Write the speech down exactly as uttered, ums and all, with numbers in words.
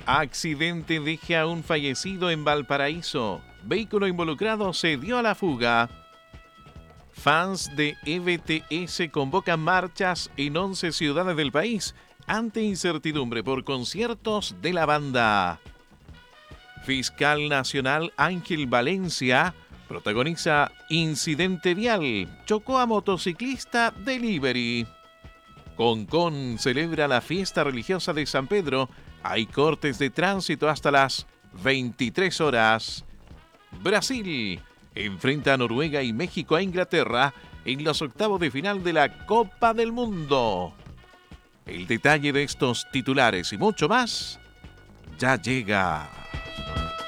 Accidente deja a un fallecido en Valparaíso. Vehículo involucrado se dio a la fuga. Fans de E B T S convocan marchas en once ciudades del país ante incertidumbre por conciertos de la banda. Fiscal Nacional Ángel Valencia protagoniza incidente vial. Chocó a motociclista delivery. Concón celebra la fiesta religiosa de San Pedro. Hay cortes de tránsito hasta las veintitrés horas. Brasil enfrenta a Noruega y México a Inglaterra en los octavos de final de la Copa del Mundo. El detalle de estos titulares y mucho más ya llega.